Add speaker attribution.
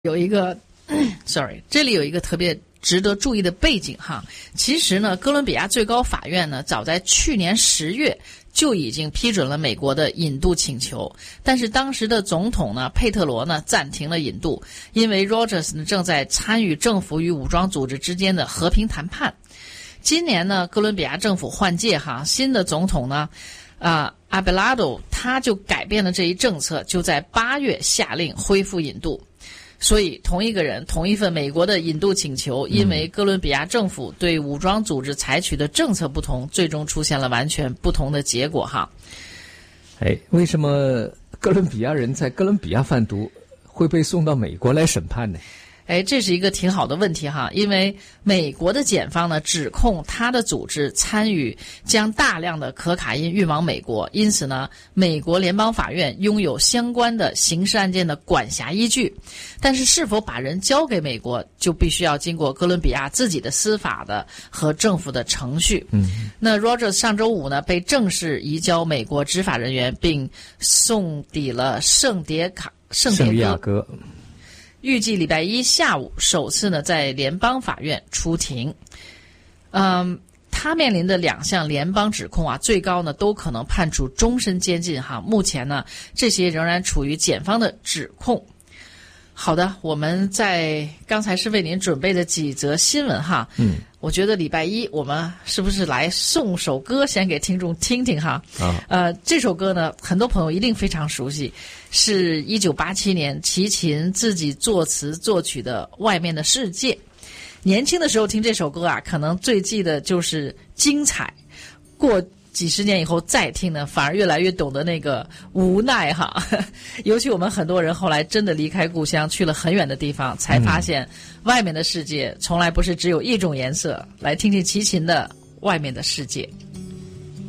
Speaker 1: 有一个，sorry， 这里有一个特别值得注意的背景哈。其实呢，哥伦比亚最高法院呢，早在去年10月就已经批准了美国的引渡请求，但是当时的总统呢，佩特罗呢，暂停了引渡，因为 Rogers 呢正在参与政府与武装组织之间的和平谈判。今年呢，哥伦比亚政府换届哈，新的总统呢，阿贝拉多他就改变了这一政策，就在8月下令恢复引渡。所以同一个人同一份美国的引渡请求，因为哥伦比亚政府对武装组织采取的政策不同，最终出现了完全不同的结果哈。
Speaker 2: 为什么哥伦比亚人在哥伦比亚贩毒会被送到美国来审判呢？
Speaker 1: 这是一个挺好的问题哈，因为美国的检方呢指控他的组织参与将大量的可卡因运往美国，因此呢，美国联邦法院拥有相关的刑事案件的管辖依据。但是是否把人交给美国，就必须要经过哥伦比亚自己的司法的和政府的程序。那 Rogers 上周五呢被正式移交美国执法人员，并送抵了圣地亚哥。预计礼拜一下午首次呢在联邦法院出庭。他面临的2项联邦指控最高呢都可能判处终身监禁哈。目前呢这些仍然处于检方的指控。好的，我们在刚才是为您准备的几则新闻哈。我觉得礼拜一我们是不是来送首歌先给听众听听哈？这首歌呢，很多朋友一定非常熟悉，是1987年齐秦自己作词作曲的《外面的世界》。年轻的时候听这首歌可能最记得就是精彩，过几十年以后再听呢，反而越来越懂得那个无奈哈。尤其我们很多人后来真的离开故乡，去了很远的地方，才发现外面的世界从来不是只有一种颜色。来听听齐秦的《外面的世界》。